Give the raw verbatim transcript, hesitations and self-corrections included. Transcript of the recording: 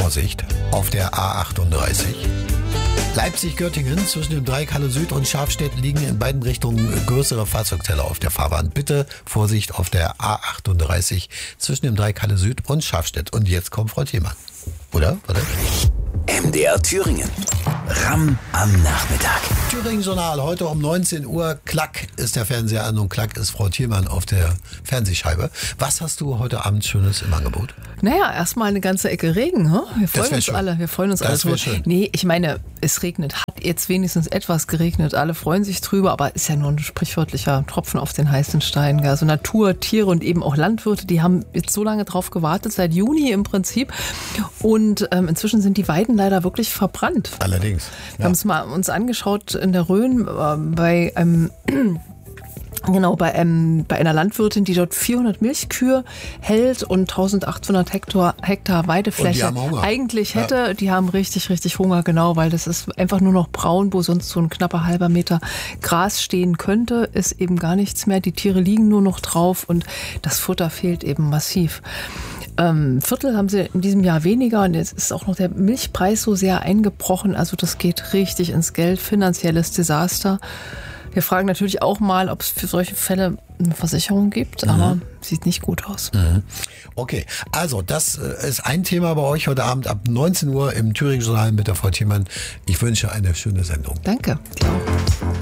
Vorsicht auf der A achtunddreißig. Leipzig-Göttingen zwischen dem Dreieck Halle Süd und Schafstedt liegen in beiden Richtungen größere Fahrzeugteller auf der Fahrbahn. Bitte Vorsicht auf der A achtunddreißig zwischen dem Dreieck Halle Süd und Schafstedt. Und jetzt kommt Frau Thielmann. Oder? Warte. M D R Thüringen. Ramm am Nachmittag. Thüringen-Journal, heute um neunzehn Uhr. Klack ist der Fernseher an und Klack ist Frau Thielmann auf der Fernsehscheibe. Was hast du heute Abend Schönes im Angebot? Naja, erstmal eine ganze Ecke Regen. Hm? Wir freuen uns schön. alle. Wir freuen uns Das alle. wär schön. Nee, ich meine, es regnet. Hat jetzt wenigstens etwas geregnet. Alle freuen sich drüber, aber ist ja nur ein sprichwörtlicher Tropfen auf den heißen Stein. Also Natur, Tiere und eben auch Landwirte, die haben jetzt so lange drauf gewartet, seit Juni im Prinzip. Und ähm, inzwischen sind die Weiden leider wirklich verbrannt. Allerdings. Wir haben es mal uns angeschaut in der Rhön äh, bei einem Genau, bei, ähm, bei einer Landwirtin, die dort vierhundert Milchkühe hält und eintausendachthundert Hektar, Hektar Weidefläche Und die haben Hunger. eigentlich hätte. Ja. Die haben richtig, richtig Hunger, genau, weil das ist einfach nur noch braun, wo sonst so ein knapper halber Meter Gras stehen könnte, ist eben gar nichts mehr. Die Tiere liegen nur noch drauf und das Futter fehlt eben massiv. Ähm, Viertel haben sie in diesem Jahr weniger und jetzt ist auch noch der Milchpreis so sehr eingebrochen. Also das geht richtig ins Geld, finanzielles Desaster. Wir fragen natürlich auch mal, ob es für solche Fälle eine Versicherung gibt, mhm. aber sieht nicht gut aus. Mhm. Okay, also das ist ein Thema bei euch heute Abend ab neunzehn Uhr im Thüringen-Journal mit der Frau Thielmann. Ich wünsche eine schöne Sendung. Danke, dir auch.